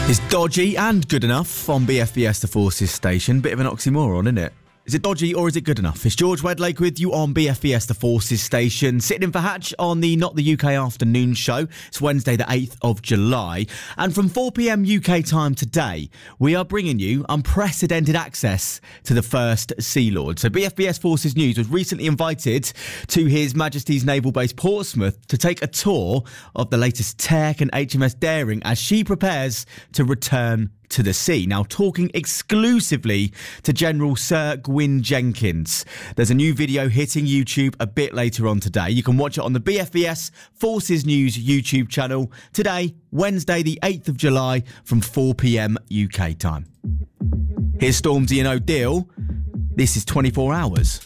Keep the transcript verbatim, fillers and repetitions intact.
It's dodgy and good enough on B F B S The Forces station. Bit of an oxymoron, isn't it? Is it dodgy or is it good enough? It's George Wedlake with you on B F B S The Forces station, sitting in for Hatch on the Not the U K afternoon show. It's Wednesday the eighth of July. And from four p.m. U K time today, we are bringing you unprecedented access to the First Sea Lord. So B F B S Forces News was recently invited to His Majesty's Naval Base Portsmouth to take a tour of the latest tech and H M S Daring as she prepares to return to the sea. Now, talking exclusively to General Sir Gwyn Jenkins. There's a new video hitting YouTube a bit later on today. You can watch it on the B F B S Forces News YouTube channel today, Wednesday the eighth of July from four p.m. U K time. Here's Stormzy and O'Deal. This is twenty-four hours.